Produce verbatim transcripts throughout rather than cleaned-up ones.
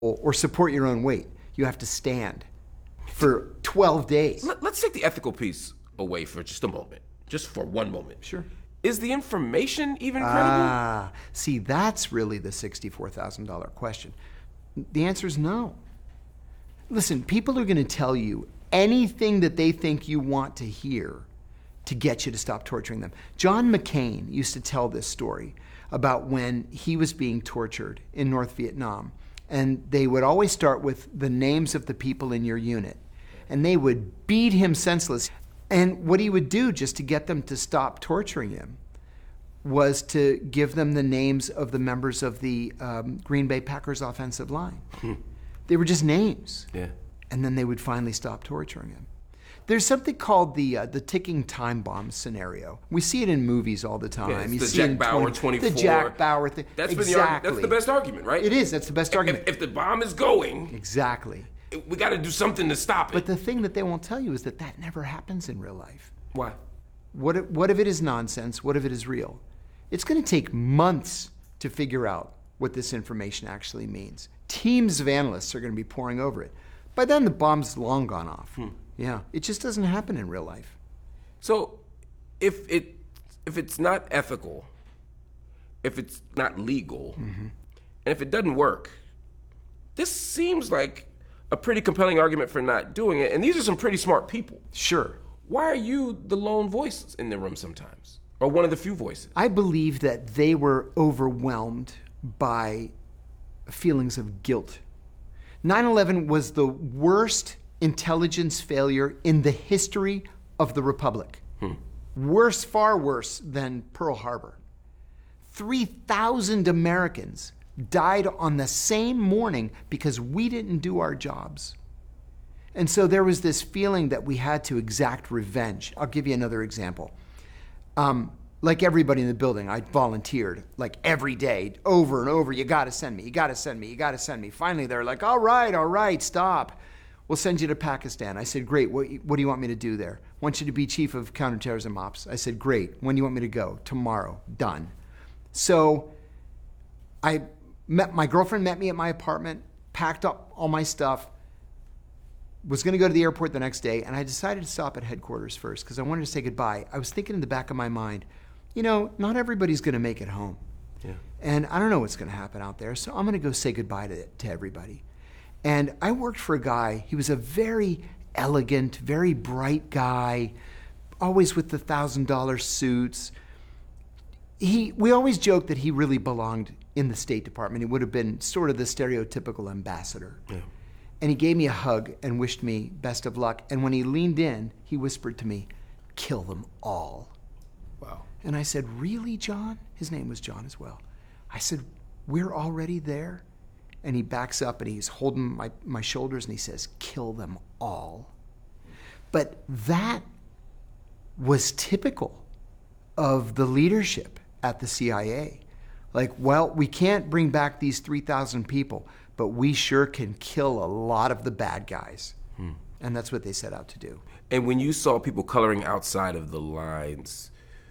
or support your own weight. You have to stand for twelve days. Let's take the ethical piece away for just a moment, just for one moment. Sure. Is the information even credible? Ah, see, that's really the sixty-four thousand dollars question. The answer is no. Listen, people are going to tell you anything that they think you want to hear to get you to stop torturing them. John McCain used to tell this story about when he was being tortured in North Vietnam. And they would always start with the names of the people in your unit. And they would beat him senseless. And what he would do just to get them to stop torturing him was to give them the names of the members of the um, Green Bay Packers offensive line. They were just names. Yeah. And then they would finally stop torturing him. There's something called the uh, the ticking time bomb scenario. We see it in movies all the time. Yeah, it's you the see Jack it in Bauer twenty, twenty-four. The Jack Bauer thing. That's, exactly. been the argu- that's the best argument, right? It is. That's the best if, argument. If, if the bomb is going, exactly. we got to do something to stop it. But the thing that they won't tell you is that that never happens in real life. Why? What if, what if it is nonsense? What if it is real? It's going to take months to figure out what this information actually means. Teams of analysts are going to be poring over it. By then, the bomb's long gone off. Hmm. Yeah, it just doesn't happen in real life. So, if it if it's not ethical, if it's not legal, mm-hmm. and if it doesn't work, this seems like a pretty compelling argument for not doing it. And these are some pretty smart people. Sure. Why are you the lone voice in the room sometimes, or one of the few voices? I believe that they were overwhelmed by feelings of guilt. nine eleven was the worst intelligence failure in the history of the Republic. Hmm. Worse, far worse than Pearl Harbor. three thousand Americans died on the same morning because we didn't do our jobs. And so there was this feeling that we had to exact revenge. I'll give you another example. Um, like everybody in the building, I volunteered like every day, over and over, you gotta send me, you gotta send me, you gotta send me. Finally, they're like, all right, all right, stop. We'll send you to Pakistan. I said, great, what, what do you want me to do there? I want you to be chief of counterterrorism ops. I said, great, when do you want me to go? Tomorrow, done. So I met, my girlfriend met me at my apartment, packed up all my stuff, was gonna go to the airport the next day, and I decided to stop at headquarters first because I wanted to say goodbye. I was thinking in the back of my mind, you know, not everybody's gonna make it home. Yeah. And I don't know what's gonna happen out there, so I'm gonna go say goodbye to, to everybody. And I worked for a guy, he was a very elegant, very bright guy, always with the one thousand dollars suits. He, we always joked that he really belonged in the State Department. He would have been sort of the stereotypical ambassador. Yeah. And he gave me a hug and wished me best of luck. And when he leaned in, he whispered to me, kill them all. Wow. And I said, really, John? His name was John as well. I said, we're already there? And he backs up and he's holding my, my shoulders and he says, kill them all. But that was typical of the leadership at the C I A. Like, well, we can't bring back these three thousand people, but we sure can kill a lot of the bad guys. Hmm. And that's what they set out to do. And when you saw people coloring outside of the lines,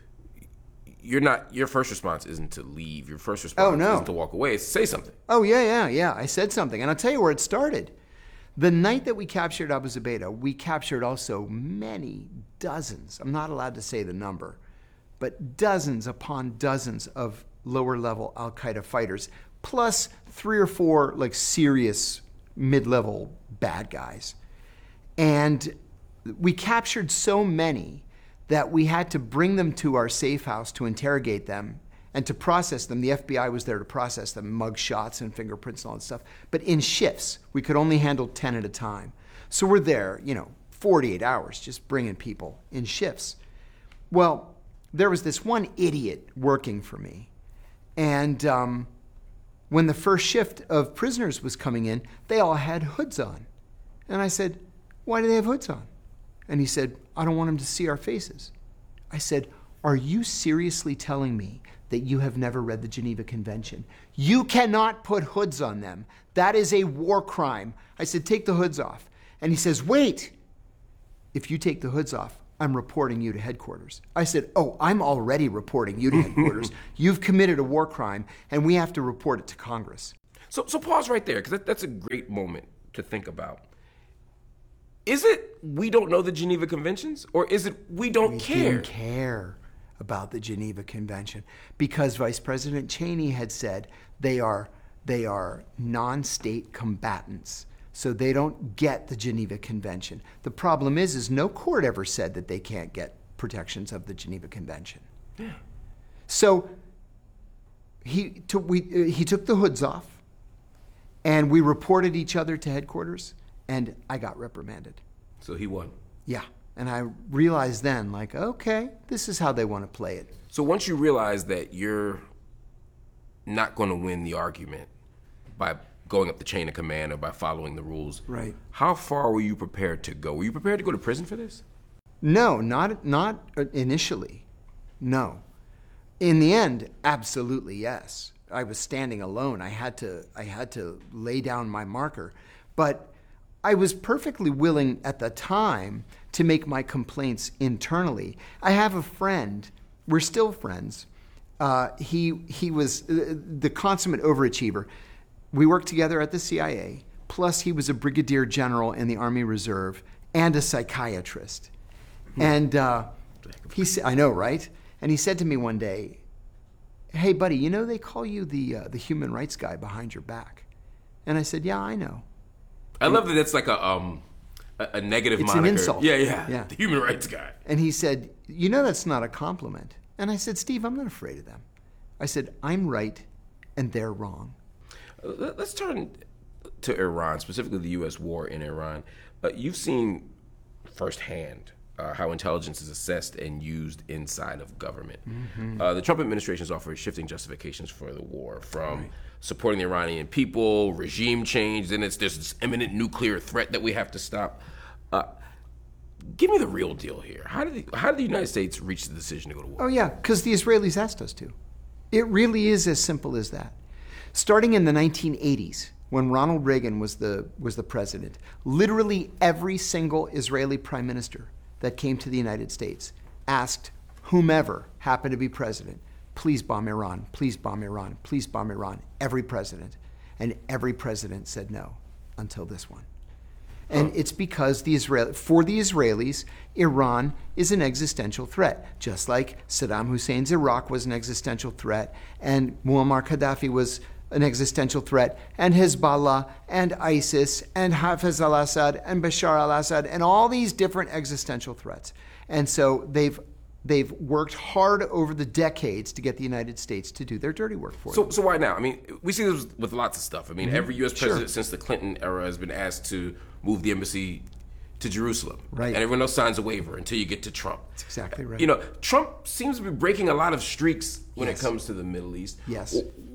you're not, your first response isn't to leave. Your first response oh, no. isn't to walk away. It's to say something. Oh, yeah, yeah, yeah. I said something. And I'll tell you where it started. The night that we captured Abu Zubaydah, we captured also many dozens, I'm not allowed to say the number, but dozens upon dozens of lower level Al-Qaeda fighters, plus three or four like serious mid-level bad guys. And we captured so many that we had to bring them to our safe house to interrogate them and to process them. The F B I was there to process them, mug shots and fingerprints and all that stuff. But in shifts, we could only handle ten at a time. So we're there, you know, forty-eight hours, just bringing people in shifts. Well, there was this one idiot working for me. And um, when the first shift of prisoners was coming in, they all had hoods on. And I said, why do they have hoods on? And he said, I don't want them to see our faces. I said, are you seriously telling me that you have never read the Geneva Convention? You cannot put hoods on them. That is a war crime. I said, take the hoods off. And he says, wait, if you take the hoods off, I'm reporting you to headquarters. I said, oh, I'm already reporting you to headquarters. You've committed a war crime, and we have to report it to Congress. So, so pause right there, because that, that's a great moment to think about. Is it we don't know the Geneva Conventions, or is it we don't we care? didn't care about the Geneva Convention because Vice President Cheney had said they are they are non-state combatants, so they don't get the Geneva Convention. The problem is, is no court ever said that they can't get protections of the Geneva Convention. Yeah. So he took we uh, he took the hoods off, and we reported each other to headquarters, and I got reprimanded. So he won. Yeah. And I realized then, like, okay, this is how they want to play it. So once you realize that you're not going to win the argument by going up the chain of command or by following the rules, right? How far were you prepared to go? Were you prepared to go to prison for this? No, not not initially. No. In the end, absolutely yes. I was standing alone. I had to I had to lay down my marker, but I was perfectly willing at the time to make my complaints internally. I have a friend, we're still friends. Uh, he he was uh, the consummate overachiever. We worked together at the C I A, plus he was a brigadier general in the Army Reserve and a psychiatrist. Hmm. And uh, he said, I know, right? And he said to me one day, hey, buddy, you know they call you the uh, the human rights guy behind your back. And I said, yeah, I know. I love that that's like a um a, a negative it's moniker. It's an insult. Yeah, yeah, yeah. The human rights guy. And he said, you know that's not a compliment. And I said, Steve, I'm not afraid of them. I said, I'm right and they're wrong. Uh, let's turn to Iran, specifically the U S war in Iran. Uh, you've seen firsthand uh, how intelligence is assessed and used inside of government. Mm-hmm. Uh, the Trump administration has offered shifting justifications for the war, from right. supporting the Iranian people, regime change, then it's there's this imminent nuclear threat that we have to stop. Uh, give me the real deal here. How did the, how did the United States reach the decision to go to war? Oh yeah, because the Israelis asked us to. It really is as simple as that. Starting in the nineteen eighties, when Ronald Reagan was the was the president, literally every single Israeli prime minister that came to the United States asked whomever happened to be president, please bomb Iran, please bomb Iran, please bomb Iran. Every president. And every president said no until this one. And it's because the Israel, for the Israelis, Iran is an existential threat, just like Saddam Hussein's Iraq was an existential threat, and Muammar Gaddafi was an existential threat, and Hezbollah, and ISIS, and Hafez al-Assad, and Bashar al-Assad, and all these different existential threats. And so they've they've worked hard over the decades to get the United States to do their dirty work for so, them. So why now? I mean, we see this with lots of stuff. I mean, mm-hmm. every U S president sure. since the Clinton era has been asked to move the embassy to Jerusalem. Right. And everyone else signs a waiver until you get to Trump. That's exactly right. You know, Trump seems to be breaking a lot of streaks when yes. it comes to the Middle East. Yes.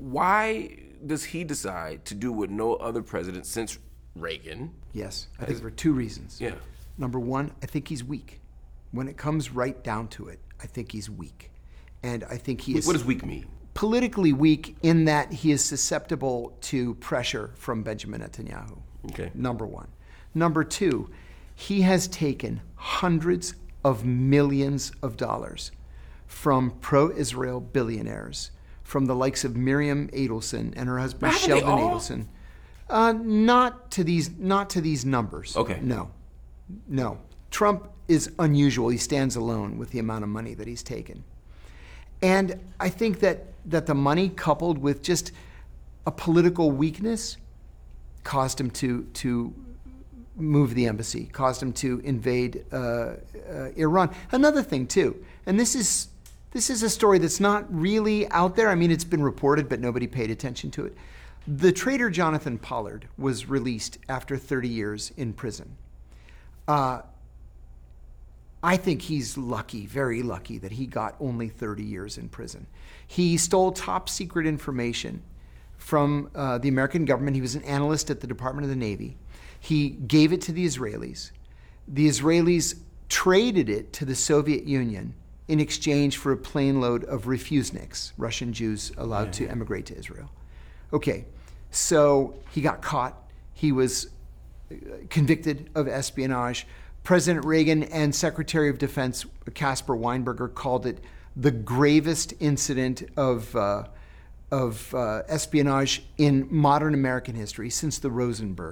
Why does he decide to do what no other president since Reagan? Yes, I think for two reasons. Yeah. Number one, I think he's weak. When it comes right down to it, I think he's weak. And I think he is... What does weak mean? Politically weak in that he is susceptible to pressure from Benjamin Netanyahu. Okay. Number one. Number two, he has taken hundreds of millions of dollars from pro-Israel billionaires, from the likes of Miriam Adelson and her husband Haven't Sheldon they all? Adelson. Uh, not to these, not to these numbers. Okay. No, no. Trump is unusual. He stands alone with the amount of money that he's taken. And I think that, that the money coupled with just a political weakness caused him to, to move the embassy, caused him to invade uh, uh, Iran. Another thing too, and this is, this is a story that's not really out there. I mean, it's been reported, but nobody paid attention to it. The traitor Jonathan Pollard was released after thirty years in prison. Uh, I think he's lucky, very lucky, that he got only thirty years in prison. He stole top secret information from uh, the American government. He was an analyst at the Department of the Navy. He gave it to the Israelis. The Israelis traded it to the Soviet Union in exchange for a plane load of refuseniks, Russian Jews allowed yeah. to emigrate to Israel. Okay, so he got caught. He was convicted of espionage. President Reagan and Secretary of Defense Caspar Weinberger called it the gravest incident of uh, of uh, espionage in modern American history since the Rosenberg.